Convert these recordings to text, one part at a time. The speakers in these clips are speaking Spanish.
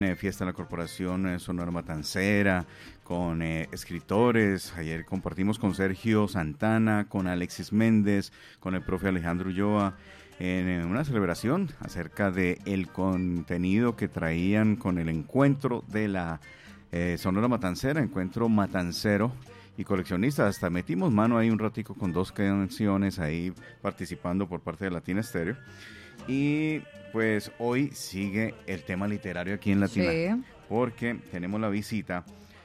Fiesta de la Corporación Sonora Matancera, con escritores. Ayer compartimos con Sergio Santana, con Alexis Méndez, con el profe Alejandro Ulloa, en una celebración acerca del contenido que traían con el encuentro de la Sonora Matancera, encuentro matancero y coleccionistas. Hasta metimos mano ahí un ratico con 2 canciones ahí participando por parte de Latina Stereo. Y pues hoy sigue el tema literario aquí en Latina, sí, porque tenemos la visita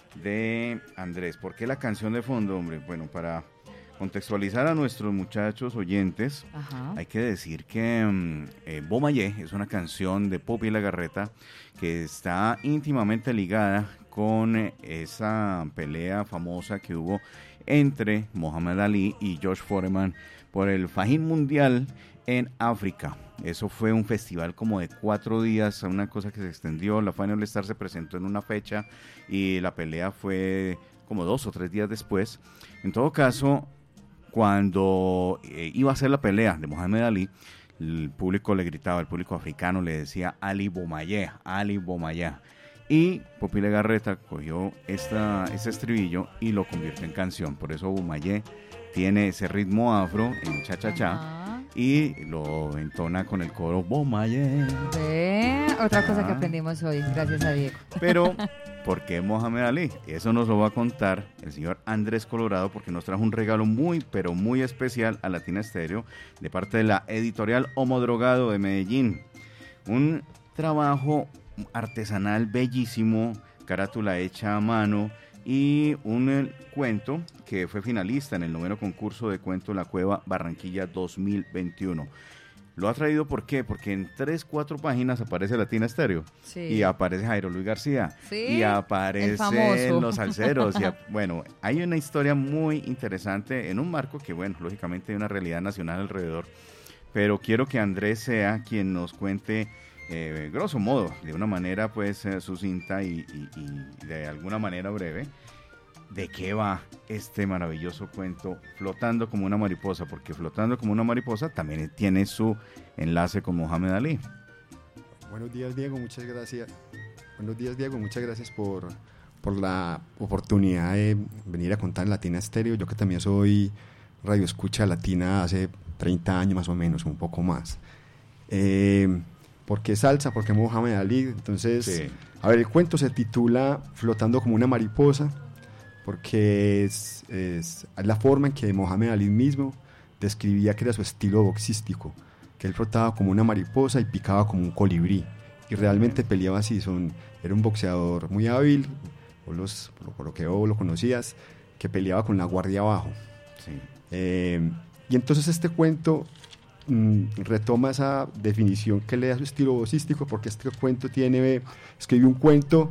de Andrés. ¿Por qué la canción de fondo, hombre? Bueno, para contextualizar a nuestros muchachos oyentes, hay que decir que Bomayé es una canción de Popi Legarreta que está íntimamente ligada con esa pelea famosa que hubo entre Mohamed Ali y George Foreman por el Fajín Mundial en África. Eso fue un festival como de 4 días, una cosa que se extendió. La Final Star se presentó en una fecha y la pelea fue como 2 o 3 días después. En todo caso, cuando iba a ser la pelea de Mohamed Ali, el público le gritaba, el público africano le decía Ali Bomayé, Ali Bomayé. Y Popi Legarreta cogió ese estribillo y lo convirtió en canción. Por eso Bomayé tiene ese ritmo afro en cha-cha-cha. Y lo entona con el coro Bomayé. Otra cosa que aprendimos hoy, gracias a Diego. Pero, ¿por qué Mohamed Ali? Eso nos lo va a contar el señor Andrés Colorado, porque nos trajo un regalo muy, pero muy especial a Latina Stereo, de parte de la editorial Homo Drogado de Medellín. Un trabajo artesanal bellísimo, carátula hecha a mano, y un cuento que fue finalista en el 9º concurso de cuento La Cueva Barranquilla 2021. Lo ha traído, ¿por qué? Porque en 3-4 páginas aparece Latina Stereo, sí, y aparece Jairo Luis García, sí, y aparecen los salseros. Bueno, hay una historia muy interesante en un marco que, bueno, lógicamente hay una realidad nacional alrededor, pero quiero que Andrés sea quien nos cuente grosso modo, de una manera pues sucinta y de alguna manera breve, de qué va este maravilloso cuento Flotando como una mariposa, porque Flotando como una mariposa también tiene su enlace con Mohamed Ali. Buenos días, Diego, muchas gracias. Buenos días, Diego, muchas gracias por la oportunidad de venir a contar en Latina Stereo. Yo que también soy radioescucha latina hace 30 años más o menos, un poco más. ¿Por qué salsa? ¿Por qué Mohamed Ali? Entonces, sí. A ver, el cuento se titula Flotando como una mariposa, porque es la forma en que Mohamed Ali mismo describía que era su estilo boxístico, que él flotaba como una mariposa y picaba como un colibrí, y realmente peleaba así. Era un boxeador muy hábil, por lo que vos lo conocías, que peleaba con la guardia abajo. Sí. Y entonces este cuento retoma esa definición que le da su estilo boxístico, porque este cuento escribió un cuento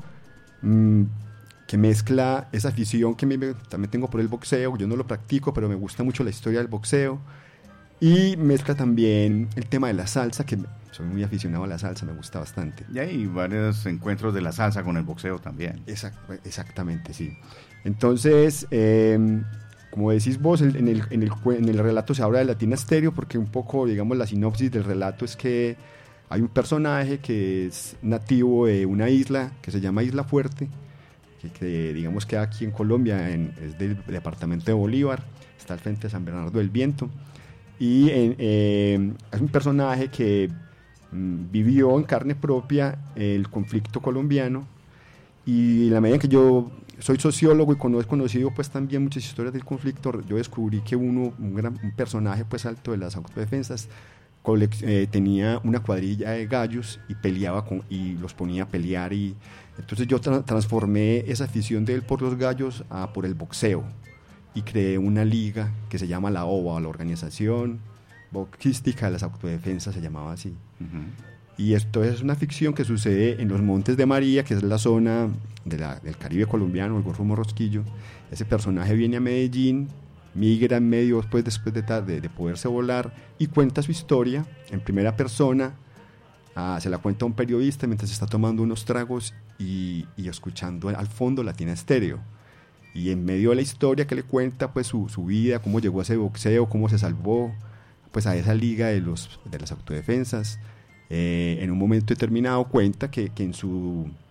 que mezcla esa afición que también tengo por el boxeo. Yo no lo practico, pero me gusta mucho la historia del boxeo, y mezcla también el tema de la salsa, que soy muy aficionado a la salsa, me gusta bastante. Y hay varios encuentros de la salsa con el boxeo también. Exactamente, sí. Entonces, como decís vos, en el relato se habla de Latina Stereo, porque un poco, digamos, la sinopsis del relato es que hay un personaje que es nativo de una isla que se llama Isla Fuerte, que digamos queda aquí en Colombia, es del departamento de Bolívar, está al frente de San Bernardo del Viento, y es un personaje que vivió en carne propia el conflicto colombiano, y en la medida en que yo soy sociólogo y he conocido pues también muchas historias del conflicto, yo descubrí que un personaje pues alto de las autodefensas tenía una cuadrilla de gallos y peleaba y los ponía a pelear, y entonces yo transformé esa afición de él por los gallos por el boxeo, y creé una liga que se llama la OVA, la Organización Boxística de las Autodefensas, se llamaba así. Uh-huh. Y esto es una ficción que sucede en los Montes de María, que es la zona del Caribe colombiano, el Golfo Morrosquillo. Ese personaje viene a Medellín, migra en medio después de poderse volar, y cuenta su historia en primera persona. Se la cuenta a un periodista mientras está tomando unos tragos y escuchando al fondo Latina Stereo. Y en medio de la historia que le cuenta pues su vida, cómo llegó a ese boxeo, cómo se salvó pues a esa liga de las autodefensas. En un momento determinado cuenta que en su